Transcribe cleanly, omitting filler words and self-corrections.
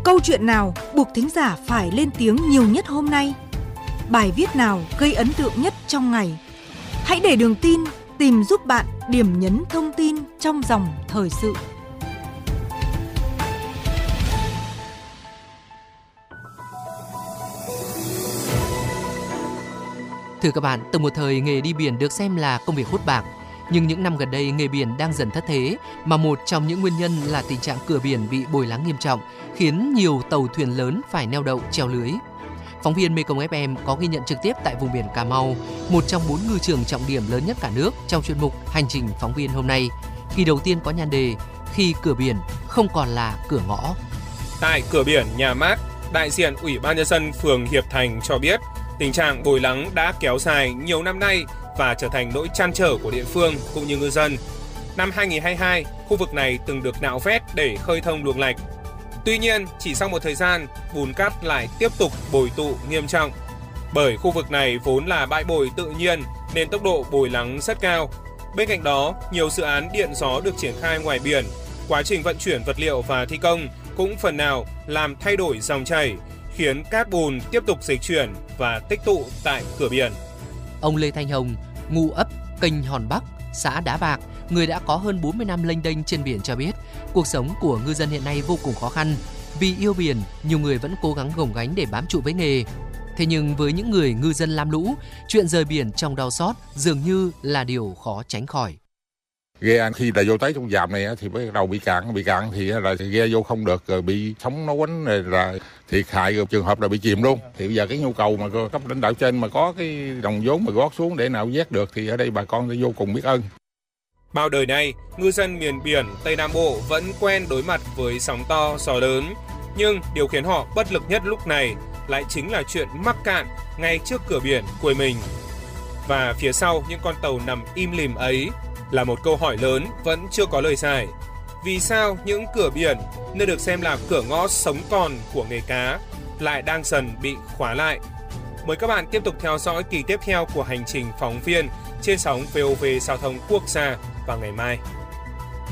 Câu chuyện nào buộc thính giả phải lên tiếng nhiều nhất hôm nay? Bài viết nào gây ấn tượng nhất trong ngày? Hãy để Đường Tin tìm giúp bạn điểm nhấn thông tin trong dòng thời sự. Thưa các bạn, từng một thời nghề đi biển được xem là công việc hút bạc. Nhưng những năm gần đây, nghề biển đang dần thất thế, mà một trong những nguyên nhân là tình trạng cửa biển bị bồi lắng nghiêm trọng, khiến nhiều tàu thuyền lớn phải neo đậu treo lưới. Phóng viên Mekong FM có ghi nhận trực tiếp tại vùng biển Cà Mau, một trong 4 ngư trường trọng điểm lớn nhất cả nước, trong chuyên mục Hành trình phóng viên hôm nay. Kỳ đầu tiên có nhan đề Khi cửa biển không còn là cửa ngõ. Tại cửa biển Nhà Mát, đại diện Ủy ban nhân dân phường Hiệp Thành cho biết, tình trạng bồi lắng đã kéo dài nhiều năm nay và trở thành nỗi trăn trở của địa phương cũng như ngư dân. Năm 2022, khu vực này từng được nạo vét để khơi thông luồng lạch. Tuy nhiên, chỉ sau một thời gian, bùn cát lại tiếp tục bồi tụ nghiêm trọng. Bởi khu vực này vốn là bãi bồi tự nhiên nên tốc độ bồi lắng rất cao. Bên cạnh đó, nhiều dự án điện gió được triển khai ngoài biển. Quá trình vận chuyển vật liệu và thi công cũng phần nào làm thay đổi dòng chảy, khiến cát bùn tiếp tục dịch chuyển và tích tụ tại cửa biển. Ông Lê Thanh Hồng, ngụ ấp Kênh Hòn Bắc, xã Đá Bạc, người đã có hơn 40 năm lênh đênh trên biển cho biết, cuộc sống của ngư dân hiện nay vô cùng khó khăn. Vì yêu biển, nhiều người vẫn cố gắng gồng gánh để bám trụ với nghề. Thế nhưng với những người ngư dân lam lũ, chuyện rời biển trong đau xót dường như là điều khó tránh khỏi. Ghe khi là vô tới trong dàm này thì bắt đầu bị cạn thì là ghe vô không được, rồi bị sóng nó quánh là thiệt hại, rồi trường hợp là bị chìm luôn. Thì bây giờ cái nhu cầu mà cấp lãnh đạo trên mà có cái đồng vốn mà gót xuống để nào vét được thì ở đây bà con vô cùng biết ơn. Bao đời nay, ngư dân miền biển Tây Nam Bộ vẫn quen đối mặt với sóng to, gió lớn. Nhưng điều khiến họ bất lực nhất lúc này lại chính là chuyện mắc cạn ngay trước cửa biển quê mình. Và phía sau những con tàu nằm im lìm ấy là một câu hỏi lớn vẫn chưa có lời giải. Vì sao những cửa biển, nơi được xem là cửa ngõ sống còn của nghề cá, lại đang dần bị khóa lại? Mời các bạn tiếp tục theo dõi kỳ tiếp theo của hành trình phóng viên trên sóng VOV Giao thông Quốc gia vào ngày mai.